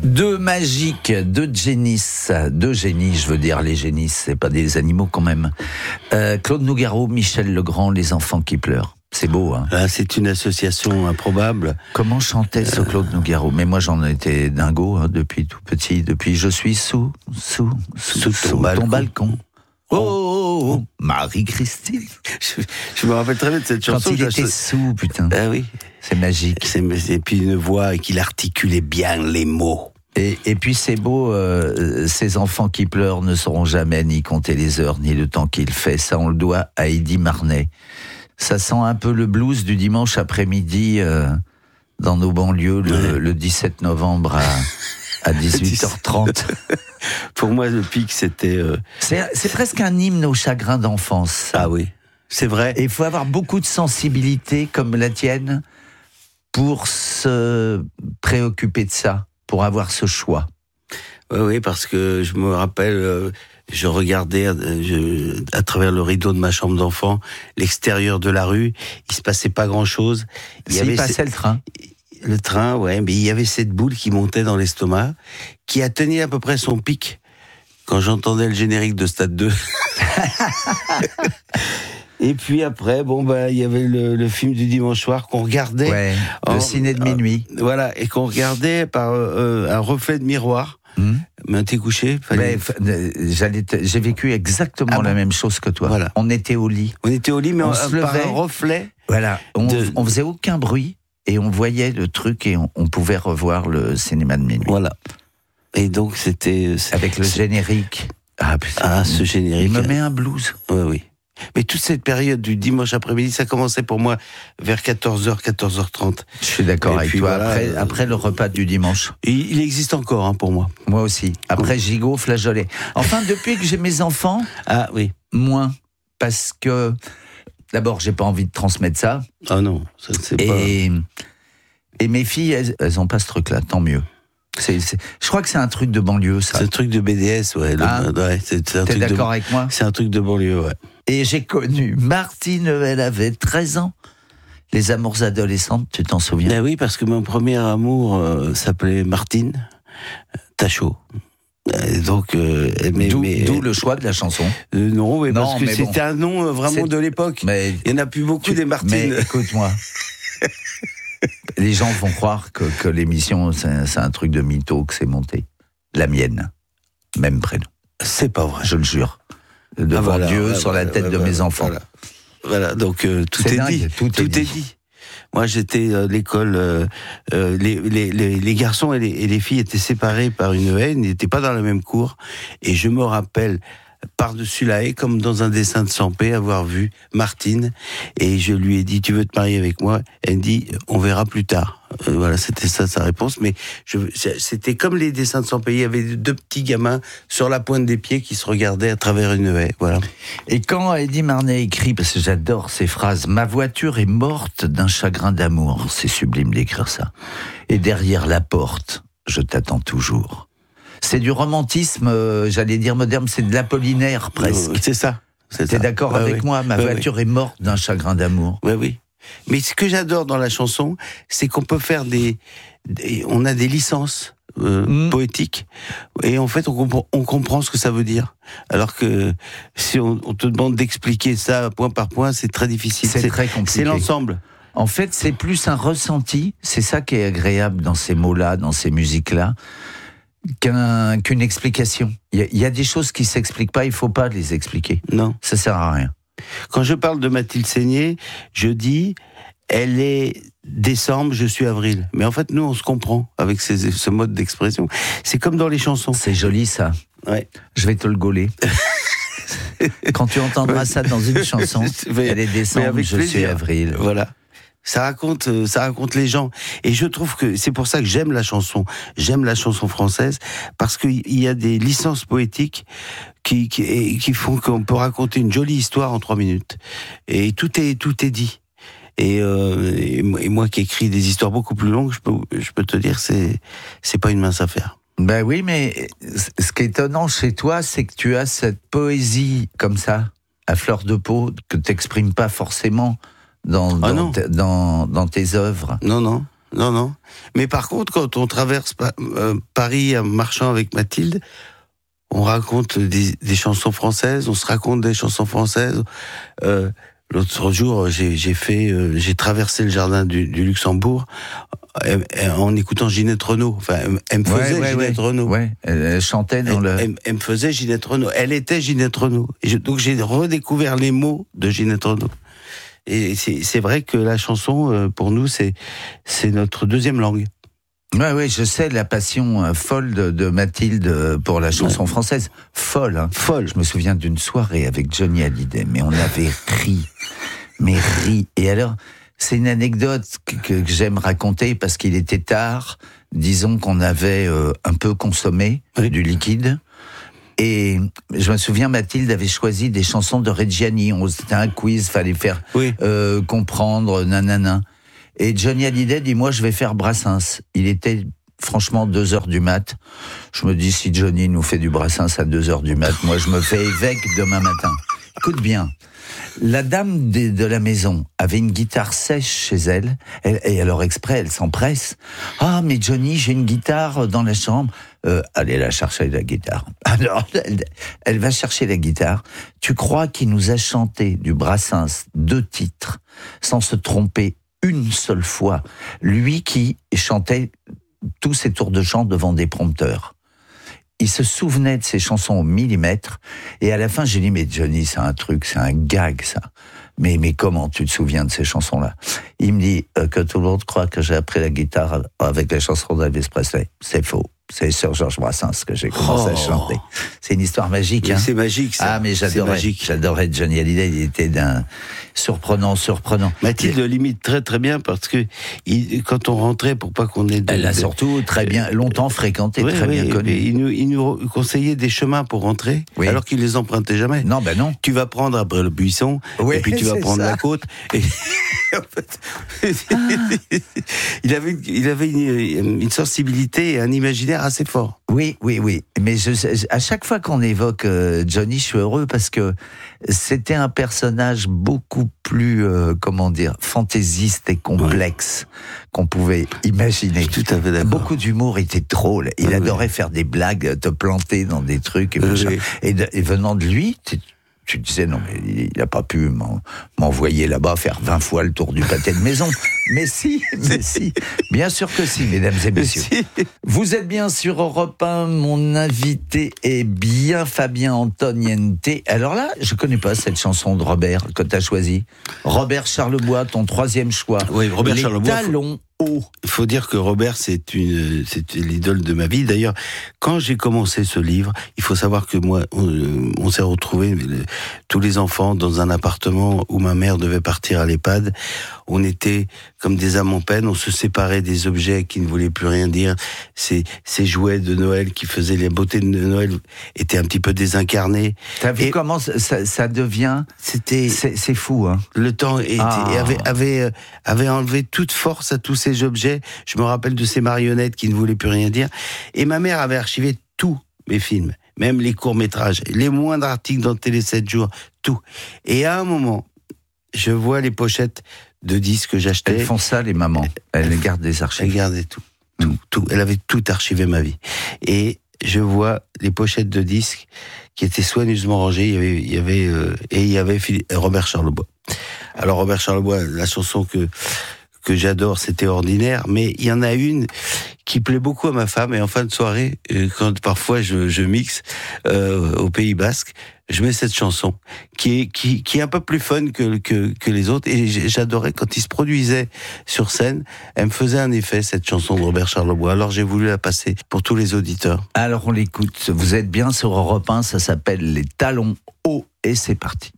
Deux magiques, deux génies, je veux dire, les génies, c'est pas des animaux quand même. Claude Nougaro, Michel Legrand, Les enfants qui pleurent. C'est beau, hein. Là, c'est une association improbable. Comment chantait ce Claude Nougaro? Mais moi, j'en étais dingo, hein, depuis tout petit. Depuis je suis sous ton balcon. Oh, Marie-Christine. Je me rappelle très bien de cette chanson. Quand il était sous, putain. Ah oui. C'est magique. Et puis une voix et qu'il articulait bien les mots. Et puis c'est beau, ces enfants qui pleurent ne sauront jamais ni compter les heures ni le temps qu'il fait. Ça, on le doit à Eddy Marnay. Ça sent un peu le blues du dimanche après-midi dans nos banlieues le 17 novembre à 18h30. Pour moi, le pic, c'était... C'est presque un hymne au chagrin d'enfance. Ah oui, c'est vrai. Et il faut avoir beaucoup de sensibilité comme la tienne pour se préoccuper de ça, pour avoir ce choix. Oui, parce que je me rappelle, je regardais à travers le rideau de ma chambre d'enfant l'extérieur de la rue. Il se passait pas grand-chose. Il passait le train. Le train, ouais, mais il y avait cette boule qui montait dans l'estomac, qui atteignait à peu près son pic quand j'entendais le générique de Stade 2. Et puis après, il y avait le film du dimanche soir qu'on regardait. Le ciné de minuit. Voilà, et qu'on regardait par un reflet de miroir. Mais t'es couché. J'ai vécu exactement la même chose que toi. Voilà. On était au lit. Mais se levait, par un reflet. Voilà. On faisait aucun bruit et on voyait le truc et on pouvait revoir le cinéma de minuit. Voilà. Et donc c'était avec le générique. Ah putain. Ce générique. Il me met un blues. Oui. Mais toute cette période du dimanche après-midi, ça commençait pour moi vers 14h, 14h30. Je suis d'accord avec toi. Voilà, après le repas du dimanche. Il existe encore pour moi. Moi aussi. Après gigot, flageolet. Enfin, depuis que j'ai mes enfants, moins. Parce que, d'abord, j'ai pas envie de transmettre ça. Ah non, ça c'est pas... Et mes filles, elles ont pas ce truc-là, tant mieux. Je crois que c'est un truc de banlieue, ça. C'est un truc de BDS, ouais. T'es d'accord avec moi? C'est un truc de banlieue, ouais. Et j'ai connu Martine, elle avait 13 ans. Les amours adolescentes, tu t'en souviens? Ben oui, parce que mon premier amour s'appelait Martine Tachot. Donc, d'où le choix de la chanson. Non, parce que c'était un nom vraiment de l'époque. Il n'y en a plus beaucoup des Martines. Mais écoute-moi. Les gens vont croire que l'émission, c'est un truc de mytho, que c'est monté. La mienne. Même prénom. C'est pas vrai. Je le jure. Devant Dieu, sur la tête de mes enfants. Voilà, donc tout est dit. Tout est dit. Moi, j'étais à l'école, les garçons et les filles étaient séparés par une haie, ils n'étaient pas dans la même cour. Et je me rappelle, par-dessus la haie, comme dans un dessin de Sampé, avoir vu Martine. Et je lui ai dit, tu veux te marier avec moi? Elle me dit, on verra plus tard. Voilà, c'était ça sa réponse. Mais c'était comme les dessins de Sampé. Il y avait deux petits gamins sur la pointe des pieds qui se regardaient à travers une haie. Voilà. Et quand Eddy Marnay écrit, parce que j'adore ces phrases, ma voiture est morte d'un chagrin d'amour. C'est sublime d'écrire ça. Et derrière la porte, je t'attends toujours. C'est du romantisme, j'allais dire moderne, c'est de l'Apollinaire presque. C'est ça. T'es d'accord avec moi? Ma voiture est morte d'un chagrin d'amour. Oui. Mais ce que j'adore dans la chanson, c'est qu'on peut faire on a des licences poétiques, et en fait on comprend ce que ça veut dire. Alors que si on te demande d'expliquer ça point par point, c'est très difficile. C'est très compliqué. C'est l'ensemble. En fait, c'est plus un ressenti. C'est ça qui est agréable dans ces mots-là, dans ces musiques-là, qu'une explication. Il y a des choses qui s'expliquent pas, il faut pas les expliquer. Non. Ça sert à rien. Quand je parle de Mathilde Seigné, je dis, elle est décembre, je suis avril. Mais en fait, nous, on se comprend avec ce mode d'expression. C'est comme dans les chansons. C'est joli, ça. Ouais. Je vais te le gauler. Quand tu entendras ça dans une chanson, elle est décembre, je suis avril. Voilà. Ça raconte les gens. Et je trouve que c'est pour ça que j'aime la chanson française, parce qu'il y a des licences poétiques qui font qu'on peut raconter une jolie histoire en 3 minutes. Et tout est dit. Et moi qui écris des histoires beaucoup plus longues, je peux te dire, c'est pas une mince affaire. Ben oui, mais ce qui est étonnant chez toi, c'est que tu as cette poésie comme ça, à fleur de peau, que t'exprimes pas forcément dans tes œuvres. Non. non. Mais par contre, quand on traverse Paris en marchant avec Mathilde, on raconte des chansons françaises, on se raconte des chansons françaises. L'autre jour, j'ai traversé le jardin du Luxembourg en écoutant Ginette Renaud. Enfin, elle me faisait Ginette Renaud. Ouais, elle chantait dans elle me faisait Ginette Renaud. Elle était Ginette Renaud. Donc j'ai redécouvert les mots de Ginette Renaud. Et c'est vrai que la chanson, pour nous, c'est notre deuxième langue. Ouais, je sais la passion folle de Mathilde pour la chanson française. Folle, hein. Folle. Je me souviens d'une soirée avec Johnny Hallyday, mais on avait ri. Et alors, c'est une anecdote que j'aime raconter parce qu'il était tard. Disons qu'on avait un peu consommé du liquide. Et je me souviens, Mathilde avait choisi des chansons de Reggiani. C'était un quiz, fallait faire comprendre, nanana. Et Johnny Hallyday dit, moi, je vais faire Brassens. Il était, franchement, 2h du mat. Je me dis, si Johnny nous fait du Brassens à 2h du mat, moi, je me fais évêque demain matin. Écoute bien. La dame de la maison avait une guitare sèche chez elle, et alors exprès, elle s'empresse. Ah, mais Johnny, j'ai une guitare dans la chambre. Allez la chercher, la guitare. Alors, elle va chercher la guitare. Tu crois qu'il nous a chanté du Brassens 2 titres, sans se tromper une seule fois, lui qui chantait tous ses tours de chant devant des prompteurs. Il se souvenait de ses chansons au millimètre, et à la fin, j'ai dit, mais Johnny, c'est un truc, c'est un gag, ça. Mais comment tu te souviens de ces chansons-là? Il me dit que tout le monde croit que j'ai appris la guitare avec les chansons d'Elvis Presley. C'est faux. C'est sur Georges Brassens que j'ai commencé à chanter. C'est une histoire magique. Hein. C'est magique, ça. Ah, mais j'adorais Johnny Hallyday. Il était d'un surprenant. Mathilde limite très très bien parce que quand on rentrait pour pas qu'on ait... Elle l'a surtout très bien, longtemps fréquenté, très bien connu. Il nous conseillait des chemins pour rentrer, alors qu'il les empruntait jamais. Non. Tu vas prendre après le buisson, et puis tu vas prendre la côte. Et... en fait, il avait une sensibilité et un imaginaire assez fort. Oui. Mais à chaque fois qu'on évoque Johnny, je suis heureux parce que c'était un personnage beaucoup plus, fantaisiste et complexe qu'on pouvait imaginer. Tout à fait d'accord. Beaucoup d'humour, était drôle. Il adorait faire des blagues, te planter dans des trucs et venant de lui, tu disais, non, mais il n'a pas pu m'envoyer là-bas faire 20 fois le tour du pâté de maison. Mais si. Bien sûr que si, mesdames et messieurs. Vous êtes bien sur Europe 1, mon invité est bien Fabien Antoniente. Alors là, je ne connais pas cette chanson de Robert que tu as choisie. Robert Charlebois, ton 3e choix. Oui, Robert Charlebois. Talons hauts. Il faut dire que Robert, c'est l'idole de ma vie. D'ailleurs, quand j'ai commencé ce livre, il faut savoir que moi, on s'est retrouvés, tous les enfants, dans un appartement où ma mère devait partir à l'EHPAD. On était comme des âmes en peine, on se séparait des objets qui ne voulaient plus rien dire. Ces jouets de Noël qui faisaient les beautés de Noël étaient un petit peu désincarnés. T'as vu comment ça devient? C'est fou, hein. Le temps avait enlevé toute force à tous ces objets. Je me rappelle de ces marionnettes qui ne voulaient plus rien dire. Et ma mère avait archivé tous mes films, même les courts-métrages, les moindres articles dans Télé 7 jours, tout. Et à un moment, je vois les pochettes de disques que j'achetais. Elles font ça, les mamans. Elles gardent des archives. Elles gardaient tout. Elle avait tout archivé, ma vie. Et je vois les pochettes de disques qui étaient soigneusement rangées. Il y avait Robert Charlebois. Alors, Robert Charlebois, la chanson que j'adore, c'était Ordinaire, mais il y en a une qui plaît beaucoup à ma femme, et en fin de soirée, quand parfois je mixe au Pays Basque, je mets cette chanson qui est un peu plus fun que les autres, et j'adorais quand il se produisait sur scène. Elle me faisait un effet, cette chanson de Robert Charlebois. Alors j'ai voulu la passer pour tous les auditeurs. Alors on l'écoute. Vous êtes bien sur Europe 1, ça s'appelle Les Talons hauts, et c'est parti.